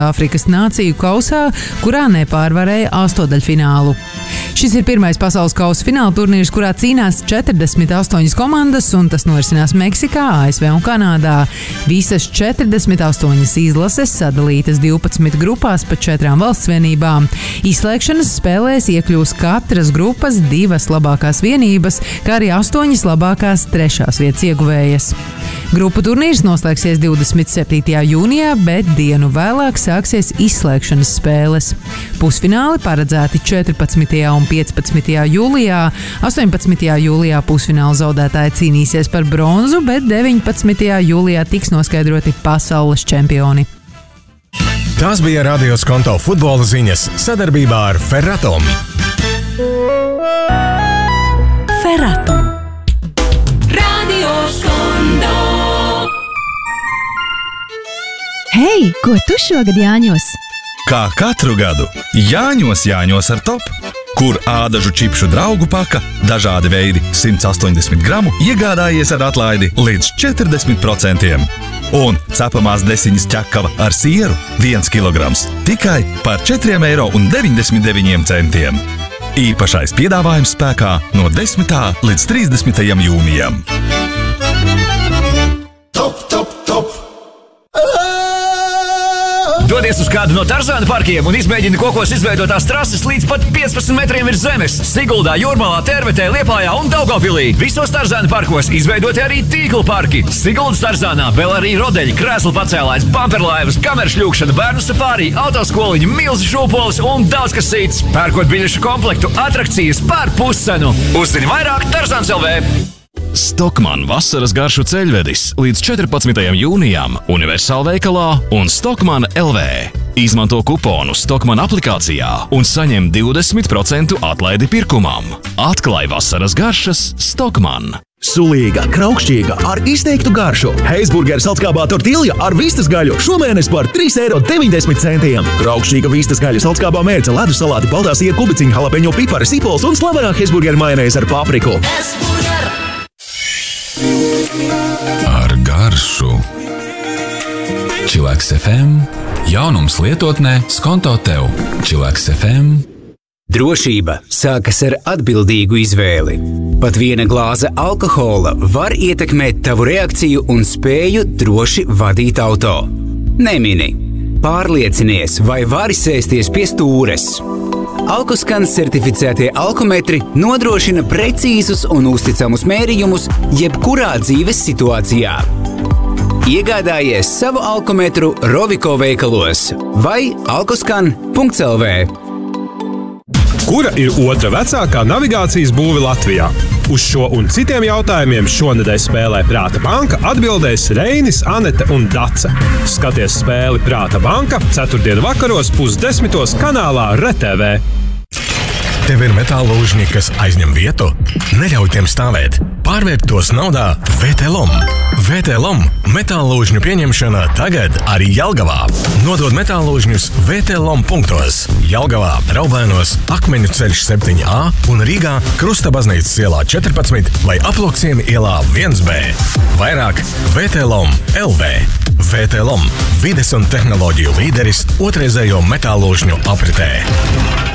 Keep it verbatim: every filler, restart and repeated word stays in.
Āfrikas nāciju kausā, kurā nepārvarēja astodaļfinālu. Šis ir pirmais pasaules kausa fināla turnīrs, kurā cīnās četrdesmit astoņas komandas, un tas norisinās Meksikā, A S V un Kanādā. Visas četrdesmit astoņas izlases sadalītas divpadsmit grupās pa četrām valstsvienībām. Izslēgšanas spēlēs iekļūs katras grupas divas labākās vienības, kā arī astoņas labākās trešās vietas ieguvējas. Grupu turnīrs noslēgsies divdesmit septītajā jūnijā, bet dienu vēlāk sāksies izslēgšanas spēles. Pusfināli paredzēti četrpadsmitajā un piecpadsmitajā jūlijā. astoņpadsmitajā jūlijā pusfināla zaudētāji cīnīsies par bronzu, bet deviņpadsmitajā jūlijā tiks noskaidroti pasaules čempioni. Tās bija Radio Skonto futbola ziņas sadarbībā ar Ferratom. Ferratom. Radio Skonto. Hei, ko tu šogad Jāņos? Kā katru gadu, Jāņos Jāņos ar top, kur ādažu čipšu draugu paka, dažādi veidi simt astoņdesmit gramu iegādājies ar atlaidi līdz četrdesmit procentiem. Un cepamās desiņas ķekava ar sieru viens kilograms tikai par četriem eiro un deviņdesmit deviņiem centiem. Īpašais piedāvājums spēkā no desmitā līdz trīsdesmitajam jūnijam. Top, top, top! Dodies uz kādu no Tarzāna parkiem un izmēģini kokos izveidotās trases līdz pat piecpadsmit metriem virs zemes. Siguldā, Jūrmalā, Tervetē, Liepājā un Daugavpilī. Visos Tarzāna parkos izveidoti arī tīklu parki. Siguldas Tarzānā vēl arī rodeļi, krēslu pacēlājs, bumperlaivas, kameršļūkšana, bērnu safārī, autoskoliņi, milzi šūpolis un daudz kas cits. Pērkot biļešu komplektu, atrakcijas par puscenu. Uzzini vairāk Tarzāns L V. Stockmann vasaras garšu ceļvedis līdz četrpadsmitajam jūnijam Universāl veikalā un Stockmann L V. Izmanto kuponu Stockmann aplikācijā un saņem divdesmit procentu atlaidi pirkumam. Atklāj vasaras garšas Stockmann. Sulīga, kraukšķīga, ar izteiktu garšu. Heisburger salckābā tortilja ar vistas gaļu šomēnes par trīs eiro deviņdesmit centiem. Kraukšķīga vistas gaļa salckābā mērce, ledus salāti, baltā siera kubiciņa, jalapeņo pipari, sipols un slavenā Heisburger majonēze ar papriku. Ar garšu. Chillax F M. Jaunums lietotnē Skonto tev. Chillax F M. Drošība sākas ar atbildīgu izvēli. Pat viena glāze alkohola var ietekmēt tavu reakciju un spēju droši vadīt auto. Nemini. Pārliecinies, vai vari sēsties pie stūres. Alkoskan certificētie alkometri nodrošina precīzus un uzticamus mērījumus jebkurā dzīves situācijā. Iegādājies savu alkometru Roviko veikalos vai alkoskan punkts L V. Kura ir otra vecākā navigācijas būve Latvijā? Uz šo un citiem jautājumiem šonedēļ spēlē Prāta banka atbildēs Reinis, Anete un Dace. Skaties spēli Prāta banka ceturtdienu vakaros pusdesmitos kanālā R T V. Tev ir metāllūžņi, kas aizņem vietu? Neļauj tiem stāvēt. Pārvērt tos naudā V T L O M. V T L O M metāllūžņu pieņemšana tagad arī Jelgavā. Nodod metāllūžņus V T L O M punktos. Jelgavā, Raubēnos, Akmeņu ceļš septiņi A un Rīgā Krustabaznīcas ielā četrpadsmit vai Aploksiemi ielā viens B. Vairāk V T L O M L V. V T L O M – vides un tehnoloģiju līderis otrreizējo metāllūžņu apritē.